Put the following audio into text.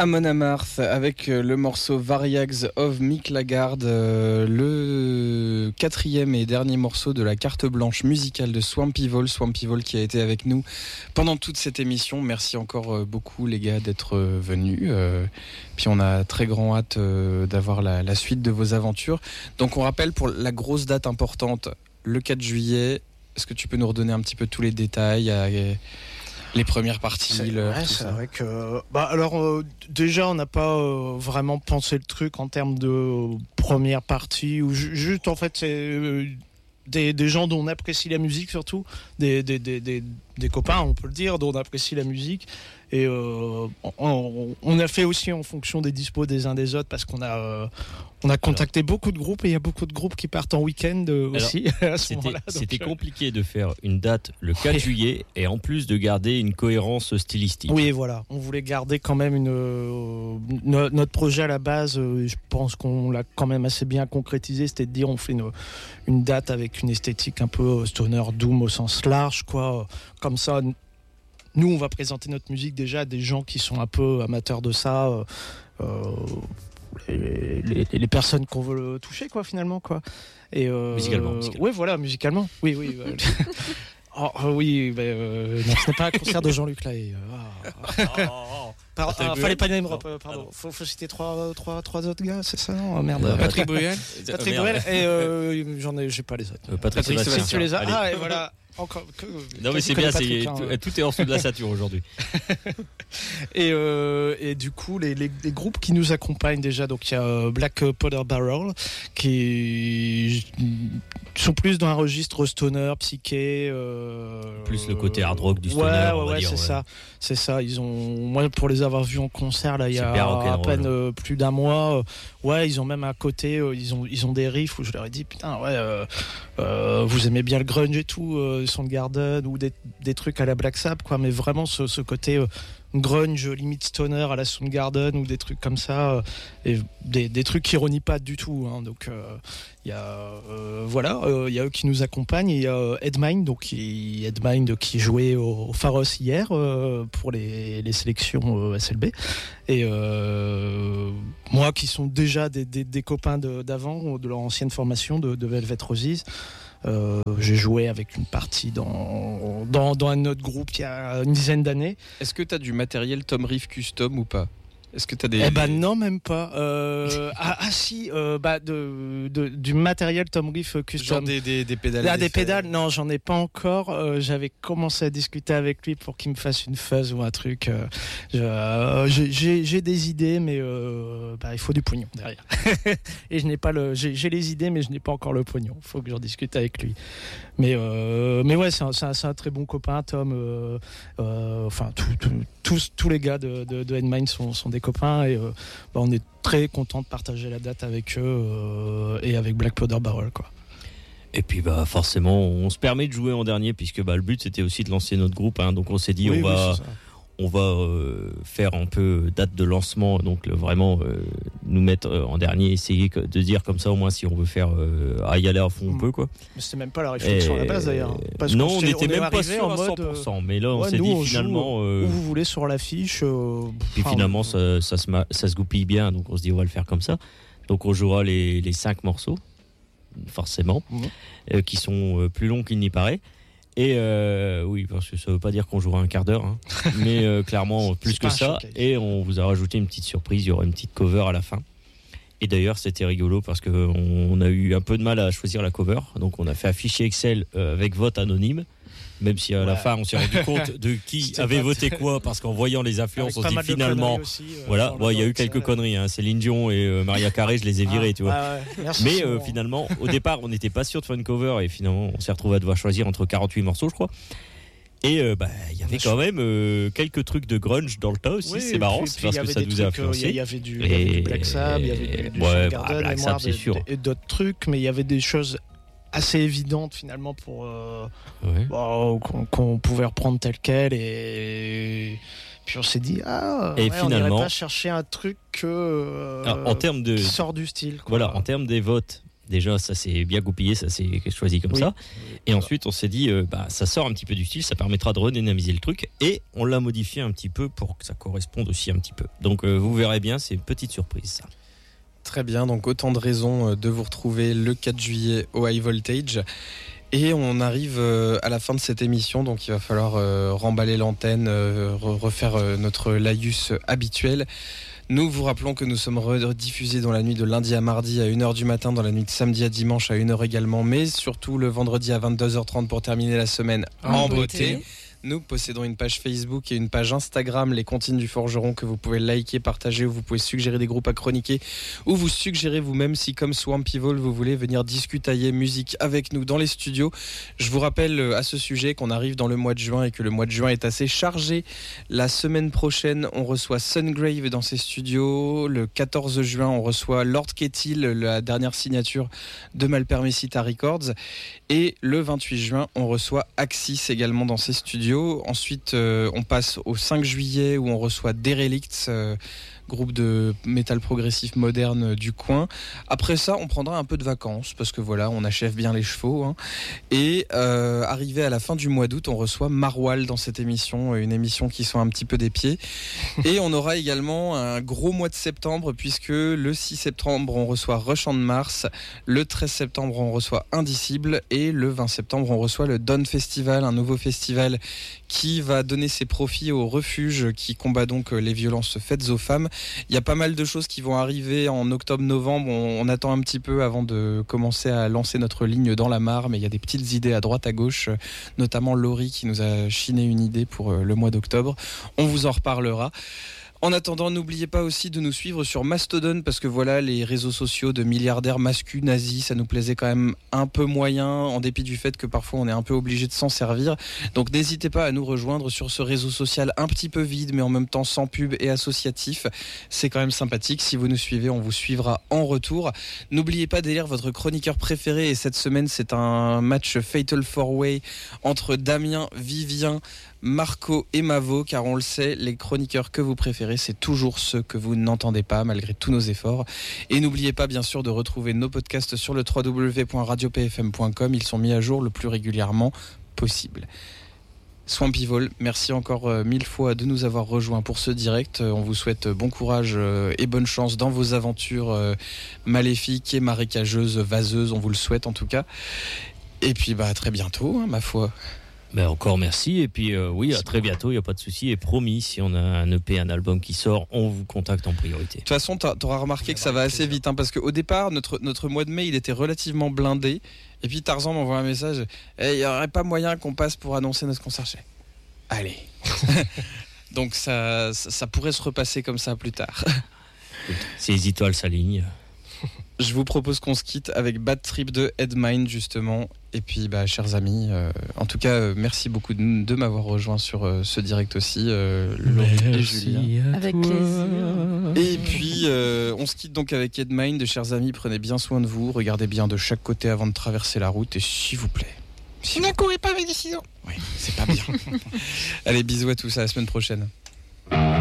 Amon Amarth avec le morceau Variags of Mick Lagarde, le quatrième et dernier morceau de la carte blanche musicale de Swampy Vole qui a été avec nous pendant toute cette émission. Merci encore beaucoup les gars d'être venus. Puis on a très grand hâte d'avoir la suite de vos aventures. Donc on rappelle pour la grosse date importante, le 4 juillet. Est-ce que tu peux nous redonner un petit peu tous les détails, les premières parties, c'est ça. vrai que déjà on n'a pas vraiment pensé le truc en termes de première partie ou juste en fait c'est des gens dont on apprécie la musique, surtout des copains, on peut le dire, dont on apprécie la musique. Et on a fait aussi en fonction des dispos des uns des autres, parce qu'on a contacté beaucoup de groupes, et il y a beaucoup de groupes qui partent en week-end aussi à ce moment-là. C'était compliqué de faire une date le 4 juillet et en plus de garder une cohérence stylistique. Oui, voilà, on voulait garder quand même notre projet à la base. Je pense qu'on l'a quand même assez bien concrétisé, c'était de dire on fait une date avec une esthétique un peu stoner doom au sens large, quoi. Comme ça, nous, on va présenter notre musique déjà à des gens qui sont un peu amateurs de ça, les personnes qu'on veut toucher, quoi, finalement, quoi. Et musicalement. Oui, voilà, musicalement. Oui. Oui, non, ce n'est pas un concert de Jean-Luc Lahaye. Fallait pas name drop, pardon. Faut citer trois autres gars, c'est ça, non? Merde. Patrick Bruel. Patrick Bruel et j'ai pas les autres. Patrick Sébastien. Tu les as. Allez. Ah, et voilà. Encore non mais c'est bien, Patrick, tout est en dessous de la ceinture aujourd'hui. Et du coup les groupes qui nous accompagnent déjà, donc il y a Black Powder Barrel qui sont plus dans un registre stoner, psyché, plus le côté hard rock du stoner. Ouais, c'est ça. Moi pour les avoir vus en concert là il y a à peine plus d'un mois, ils ont même un côté, ils ont des riffs où je leur ai dit putain vous aimez bien le grunge et tout, Soundgarden ou des trucs à la Black Sabbath, quoi, mais vraiment ce côté grunge limite stoner à la Soundgarden ou des trucs comme ça, et des trucs qui ironient pas du tout, hein. Donc il y a il y a eux qui nous accompagnent, et il y a Headmind qui jouait au Pharos hier pour les sélections SLB, et moi qui sont déjà des copains d'avant, de leur ancienne formation de Velvet Roses. J'ai joué avec une partie dans un autre groupe il y a une dizaine d'années. Est-ce que tu as du matériel Tom Reef custom ou pas? Est-ce que tu as des... non, même pas. Du matériel Tom Reef custom. Genre des pédales. Des pédales, non, j'en ai pas encore. J'avais commencé à discuter avec lui pour qu'il me fasse une fuzz ou un truc. J'ai des idées, mais il faut du pognon derrière. Et je n'ai pas j'ai les idées, mais je n'ai pas encore le pognon. Il faut que j'en discute avec lui. Mais ouais, c'est un très bon copain, Tom. Tous les gars de Headmind sont des copains, et on est très content de partager la date avec eux et avec Black Powder Barrel, quoi. Et puis forcément on se permet de jouer en dernier, puisque le but c'était aussi de lancer notre groupe, hein. Donc on s'est dit on va faire un peu date de lancement, donc vraiment nous mettre en dernier, essayer de dire comme ça au moins si on veut faire y aller à fond on peut, quoi. Mais c'était même pas la réflexion à la base d'ailleurs. Non, on n'était même pas sûr à 100%, mais là on s'est dit finalement où vous voulez sur l'affiche. Puis finalement ça se goupille bien, donc on se dit on va le faire comme ça. Donc on jouera les 5 morceaux forcément, qui sont plus longs qu'il n'y paraît. Et oui, parce que ça veut pas dire qu'on jouera un quart d'heure, hein. Mais clairement plus que ça. Et on vous a rajouté une petite surprise, il y aura une petite cover à la fin. Et d'ailleurs c'était rigolo parce que on a eu un peu de mal à choisir la cover, donc on a fait un fichier Excel avec vote anonyme. Même si à la fin on s'est rendu compte de qui avait voté quoi, parce qu'en voyant les influences on se dit finalement aussi, il y a eu quelques conneries, hein. Céline Dion et Maria Carey, je les ai virés, tu vois. Mais finalement au départ on n'était pas sûr de faire une cover, et finalement on s'est retrouvé à devoir choisir entre 48 morceaux, je crois. Et il y avait quand même quelques trucs de grunge dans le tas aussi, c'est marrant, c'est parce que ça nous a influencé. Il y avait du Black Sabbath, il y avait du Soundgarden, Black Sabbath, c'est sûr, et d'autres trucs, mais il y avait des choses assez évidente finalement pour qu'on pouvait reprendre tel quel, et puis on s'est dit finalement, on n'irait pas chercher un truc en termes de, qui sort du style, quoi. Voilà, en termes des votes Déjà, ça s'est bien goupillé, ça s'est choisi comme ça. Et ensuite, on s'est dit, ça sort un petit peu du style, ça permettra de redynamiser le truc. Et on l'a modifié un petit peu pour que ça corresponde aussi un petit peu. Donc, vous verrez bien, c'est une petite surprise, ça. Très bien, donc autant de raisons de vous retrouver le 4 juillet au High Voltage. Et on arrive à la fin de cette émission, donc il va falloir remballer l'antenne, refaire notre laïus habituel. Nous vous rappelons que nous sommes rediffusés dans la nuit de lundi à mardi à 1h du matin, dans la nuit de samedi à dimanche à 1h également, mais surtout le vendredi à 22h30 pour terminer la semaine en beauté. Nous possédons une page Facebook et une page Instagram, les Comptines du Forgeron, que vous pouvez liker, partager, où vous pouvez suggérer des groupes à chroniquer, ou vous suggérer vous-même si, comme Swampy Vol, vous voulez venir discutailler musique avec nous dans les studios. Je vous rappelle à ce sujet qu'on arrive dans le mois de juin et que le mois de juin est assez chargé. La semaine prochaine, on reçoit Sungrave dans ses studios. Le 14 juin, on reçoit Lord Kettil, la dernière signature de Malpermesita Records. Et le 28 juin, on reçoit Axis également dans ses studios. Ensuite, on passe au 5 juillet où on reçoit Derelicts, groupe de métal progressif moderne du coin. Après ça, on prendra un peu de vacances parce que voilà, on achève bien les chevaux. Hein. Et arrivé à la fin du mois d'août, on reçoit Marwal dans cette émission, une émission qui sent un petit peu des pieds. Et on aura également un gros mois de septembre puisque le 6 septembre, on reçoit Rush on Mars, le 13 septembre, on reçoit Indicible et le 20 septembre, on reçoit le Dawn Festival, un nouveau festival qui va donner ses profits au refuge qui combat donc les violences faites aux femmes. Il y a pas mal de choses qui vont arriver en octobre-novembre. On attend un petit peu avant de commencer à lancer notre ligne dans la mare, mais il y a des petites idées à droite à gauche, notamment Laurie qui nous a chiné une idée pour le mois d'octobre. On vous en reparlera. En attendant, n'oubliez pas aussi de nous suivre sur Mastodon parce que voilà, les réseaux sociaux de milliardaires masculins nazis, ça nous plaisait quand même un peu moyen en dépit du fait que parfois on est un peu obligé de s'en servir. Donc n'hésitez pas à nous rejoindre sur ce réseau social un petit peu vide mais en même temps sans pub et associatif. C'est quand même sympathique. Si vous nous suivez, on vous suivra en retour. N'oubliez pas d'élire votre chroniqueur préféré et cette semaine, c'est un match Fatal 4-Way entre Damien, Vivien, Marco et Mavo, car on le sait, les chroniqueurs que vous préférez, c'est toujours ceux que vous n'entendez pas, malgré tous nos efforts. Et n'oubliez pas, bien sûr, de retrouver nos podcasts sur le www.radiopfm.com. Ils sont mis à jour le plus régulièrement possible. Swampy Vol, merci encore 1000 fois de nous avoir rejoints pour ce direct. On vous souhaite bon courage et bonne chance dans vos aventures maléfiques et marécageuses, vaseuses, on vous le souhaite en tout cas. Et puis, à très bientôt, hein, ma foi. Encore merci et puis oui à très bientôt, il n'y a pas de souci et promis si on a un EP, un album qui sort, on vous contacte en priorité. De toute façon t'auras remarqué que ça va assez vite hein, parce qu'au départ notre mois de mai il était relativement blindé et puis Tarzan m'envoie un message, il n'y aurait pas moyen qu'on passe pour annoncer notre concert. Allez. Donc ça pourrait se repasser comme ça plus tard. Si les étoiles s'alignent. Je vous propose qu'on se quitte avec Bad Trip de Headmind justement. Et puis chers amis, en tout cas merci beaucoup de m'avoir rejoint sur ce direct aussi, Laurie et Julien. Avec plaisir. Et puis on se quitte donc avec Headmind. Chers amis, prenez bien soin de vous, regardez bien de chaque côté avant de traverser la route et s'il vous plaît, ne courez pas avec des ciseaux. Oui, c'est pas bien. Allez, bisous à tous, à la semaine prochaine.